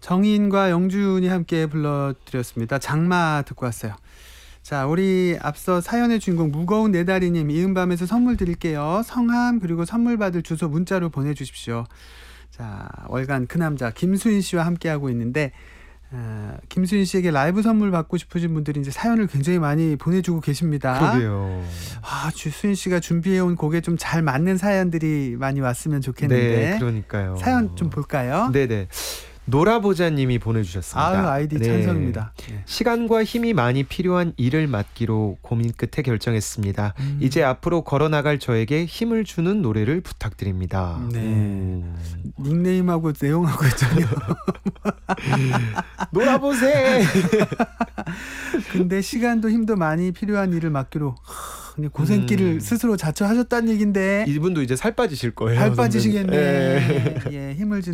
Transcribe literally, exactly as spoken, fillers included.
정인과 영준이 함께 불러드렸습니다. 장마 듣고 왔어요. 자, 우리 앞서 사연의 주인공 무거운 네다리님, 이은밤에서 선물 드릴게요. 성함 그리고 선물 받을 주소 문자로 보내주십시오. 자, 월간 그 남자 김수인 씨와 함께하고 있는데 어, 김수인 씨에게 라이브 선물 받고 싶으신 분들이 이제 사연을 굉장히 많이 보내주고 계십니다. 그러게요. 아, 주수인 씨가 준비해온 곡에 좀 잘 맞는 사연들이 많이 왔으면 좋겠는데. 네, 그러니까요. 사연 좀 볼까요? 네네. 놀아보자님이 보내주셨습니다. 아유, 아이디 네. 찬성입니다. 네. 시간과 힘이 많이 필요한 일을 맡기로 고민 끝에 결정했습니다. 음. 이제 앞으로 걸어나갈 저에게 힘을 주는 노래를 부탁드립니다. 네. 음. 닉네임하고 내용하고 전혀. 놀아보세. 근데 시간도 힘도 많이 필요한 일을 맡기로 그냥 고생길을 음. 스스로 자처하셨다는 얘긴데. 이분도 이제 살 빠지실 거예요. 살 빠지시겠네. 네. 예, 힘을 주